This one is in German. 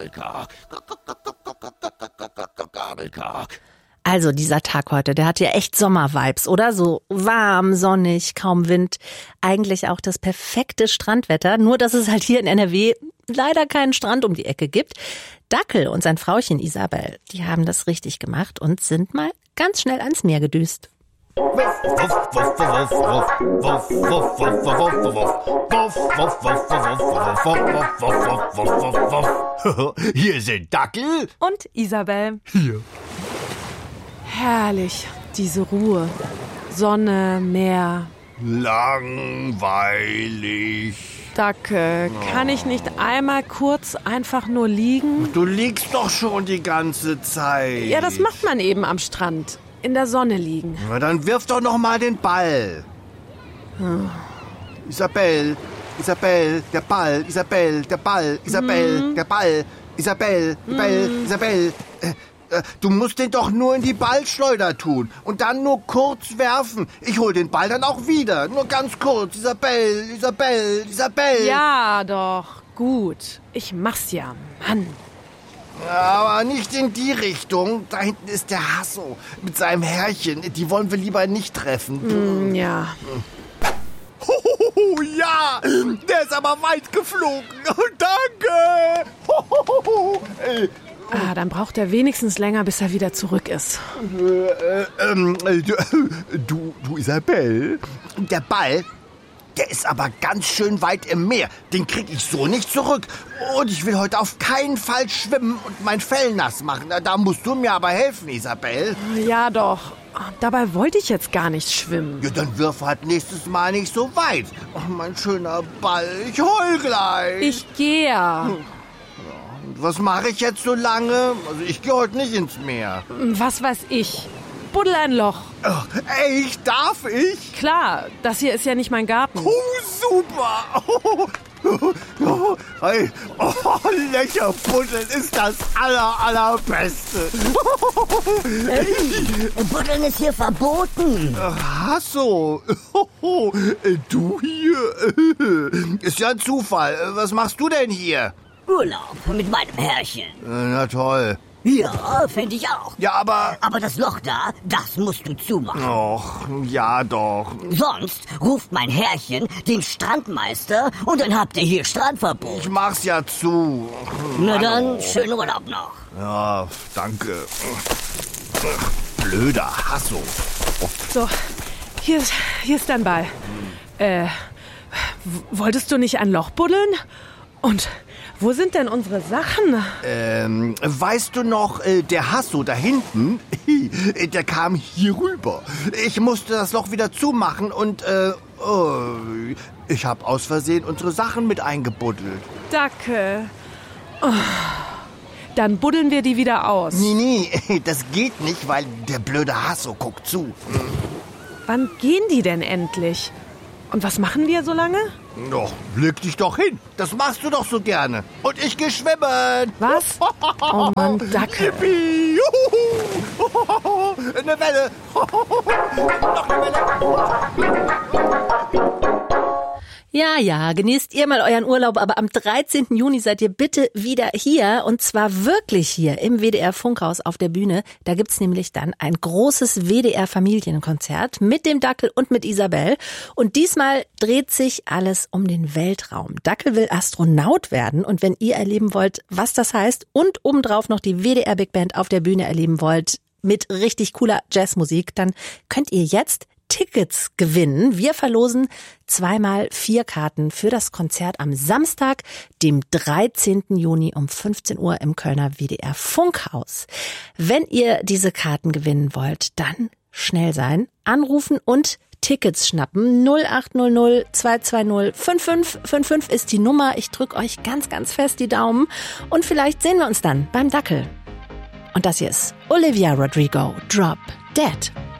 Also dieser Tag heute, der hat ja echt Sommervibes, oder? So warm, sonnig, kaum Wind. Eigentlich auch das perfekte Strandwetter, nur dass es halt hier in NRW leider keinen Strand um die Ecke gibt. Dackel und sein Frauchen Isabel, die haben das richtig gemacht und sind mal ganz schnell ans Meer gedüst. Hier sind Dackel und Isabel. Hier. Herrlich, diese Ruhe. Sonne, Meer. Langweilig. Dackel, kann ich nicht einmal kurz einfach nur liegen? Du liegst doch schon die ganze Zeit. Ja, das macht man eben am Strand. In der Sonne liegen. Na, dann wirf doch noch mal den Ball. Isabel, der Ball, Isabel, der Ball, Isabel, der Ball, Isabel, Isabel. Du musst den doch nur in die Ballschleuder tun und dann nur kurz werfen. Ich hol den Ball dann auch wieder. Nur ganz kurz. Isabel. Ja, doch. Gut. Ich mach's ja. Mann. Aber nicht in die Richtung. Da hinten ist der Hasso mit seinem Herrchen. Die wollen wir lieber nicht treffen. Ja. Ja, der ist aber weit geflogen. Danke. Dann braucht er wenigstens länger, bis er wieder zurück ist. Du Isabel, der Ball, der ist aber ganz schön weit im Meer. Den krieg ich so nicht zurück. Und ich will heute auf keinen Fall schwimmen und mein Fell nass machen. Da musst du mir aber helfen, Isabel. Ja, doch. Dabei wollte ich jetzt gar nicht schwimmen. Ja, dann wirf halt nächstes Mal nicht so weit. Oh, mein schöner Ball, ich heul gleich. Ich gehe ja. Was mache ich jetzt so lange? Also ich gehe heute nicht ins Meer. Was weiß ich. Buddel ein Loch. Oh, echt? Darf ich? Klar, das hier ist ja nicht mein Garten. Oh, super. Hey, Löcherbuddeln ist das allerbeste. Buddeln ist hier verboten. Ach so. Du hier? Ist ja ein Zufall. Was machst du denn hier? Urlaub mit meinem Herrchen. Na toll. Ja, finde ich auch. Ja, aber... Aber das Loch da, das musst du zumachen. Och, ja doch. Sonst ruft mein Herrchen den Strandmeister und dann habt ihr hier Strandverbot. Ich mach's ja zu. Na dann, schönen Urlaub noch. Ja, danke. Blöder Hasso. So, hier ist dein Ball. Wolltest du nicht ein Loch buddeln? Und wo sind denn unsere Sachen? Weißt du noch, der Hasso da hinten, der kam hier rüber. Ich musste das Loch wieder zumachen und, ich habe aus Versehen unsere Sachen mit eingebuddelt. Dackel. Oh. Dann buddeln wir die wieder aus. Nee, das geht nicht, weil der blöde Hasso guckt zu. Wann gehen die denn endlich? Und was machen wir so lange? Doch, leg dich doch hin. Das machst du doch so gerne. Und ich geh schwimmen. Was? Oh Mann, Dackel. Yippie, juhu. Eine Welle. Noch eine Welle. Ja, genießt ihr mal euren Urlaub, aber am 13. Juni seid ihr bitte wieder hier und zwar wirklich hier im WDR Funkhaus auf der Bühne. Da gibt's nämlich dann ein großes WDR-Familienkonzert mit dem Dackel und mit Isabel und diesmal dreht sich alles um den Weltraum. Dackel will Astronaut werden und wenn ihr erleben wollt, was das heißt und obendrauf noch die WDR Big Band auf der Bühne erleben wollt mit richtig cooler Jazzmusik, dann könnt ihr jetzt Tickets gewinnen. Wir verlosen 2x4 Karten für das Konzert am Samstag, dem 13. Juni um 15 Uhr im Kölner WDR Funkhaus. Wenn ihr diese Karten gewinnen wollt, dann schnell sein, anrufen und Tickets schnappen. 0800 220 5555 ist die Nummer. Ich drücke euch ganz, ganz fest die Daumen und vielleicht sehen wir uns dann beim Dackel. Und das hier ist Olivia Rodrigo, Drop Dead.